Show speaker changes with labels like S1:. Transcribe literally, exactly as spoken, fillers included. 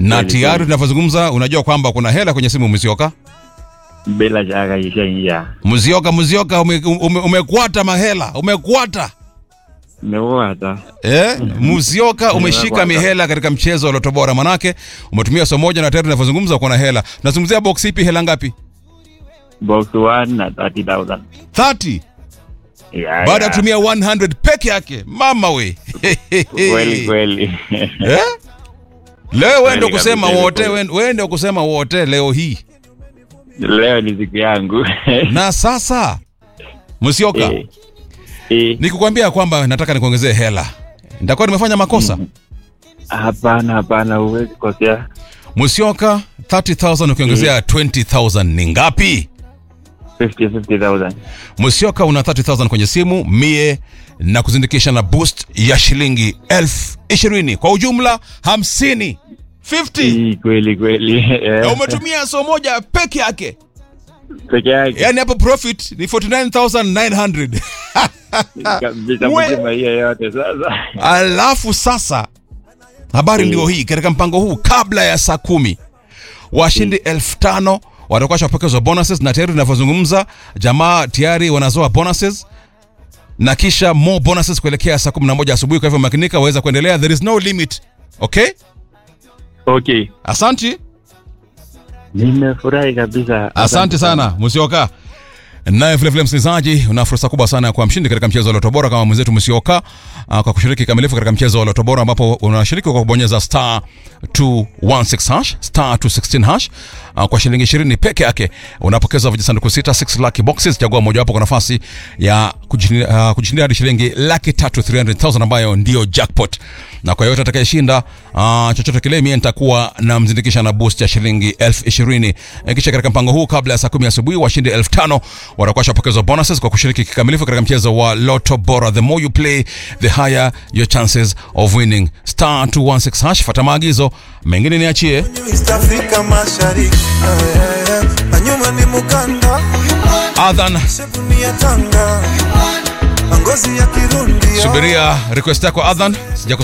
S1: Na tayari tunavyozungumza unajua kwamba kuna hela kwenye simu Mzioka?
S2: Bila shaka ishaingia.
S1: Mzioka, Mzioka ume, ume, umekwata mahela, umekwata.
S2: Umekwata.
S1: Eh, Mzioka umeshika mihela katika mchezo wa Loto Bora, manake umetumia so moja na tayari tunavyozungumza uko na hela. Tunazungumzia box ipi, hela ngapi?
S2: Box one na thirty thousand.
S1: thirty.
S2: Yeah.
S1: Baada ya kutumia one hundred peke yake. Mama we.
S2: Kweli kweli.
S1: Eh? Leo wewe ndio kusema wote, wewe ndio kusema wote leo hii.
S2: Leo ni siku yangu.
S1: Na sasa Mzioka,
S2: Eh. Eh.
S1: nikikwambia kwamba nataka nikuongezee hela, nitakuwa nimefanya makosa?
S2: Hapana, hapana, huwezi kosea.
S1: Mzioka, thirty thousand ukiongezea twenty thousand ni ngapi?
S2: fifty fifty thousand.
S1: Mzioka una thirty thousand kwenye simu, mie na kuzindikisha na boost ya shilingi elfu ishirini. Kwa ujumla hamsini. fifty.
S2: Eh, kweli kweli.
S1: Na umetumia so moja peke yake.
S2: Peke yake.
S1: Yaani hapo profit ni forty-nine thousand nine hundred.
S2: Kabisa mzima hiyo yote sasa.
S1: Alafu sasa habari ndio hii, katika mpango huu kabla ya saa kumi washindi elfu tano watakuwa shapokezwa bonuses, na tayari tunavyozungumza jamaa tayari wanazoa bonuses na kisha more bonuses kuelekea saa kumi na moja asubuhi. Kwa hivyo makinika, waweza kuendelea, there is no limit. Okay?
S2: Okay.
S1: Asante.
S2: Nimefurahi kabisa.
S1: Asante sana Mzioka. Naye vile vile msikilizaji, una fursa kubwa sana ya kuwa mshindi katika mchezo wa Loto Bora kama mwenzetu Mzioka, kwa kushiriki kamilifu katika mchezo wa Loto Bora, ambapo unashiriki kwa kubonyeza star two one six hash star two one six hash. Kwa shilingi ishirini peke yake unapokeza vijisanduku sita, six lucky boxes. Chagua moja wapo kwa nafasi ya kujishindia uh, hadi shilingi laki tatu three hundred thousand, ambayo ndio jackpot. Na kwa yote atakayeshinda uh, chochote kile, mimi nitakuwa na mzindikisha na boost ya shilingi elfu ishirini. Kisha katika mpango huu kabla ya saa kumi asubuhi washindi elfu tano watakuwa shapokezwa bonuses kwa kushiriki kikamilifu katika mchezo wa Loto Bora. The more you play, the higher your chances of winning. Star two one six hash, fuata maagizo, mengine niachie.
S3: Afrika Mashariki. Anyuma ni mukanda.
S1: Adhan.
S3: Ngozi ya Kirundi.
S1: Subiria request yako Adhan. Sija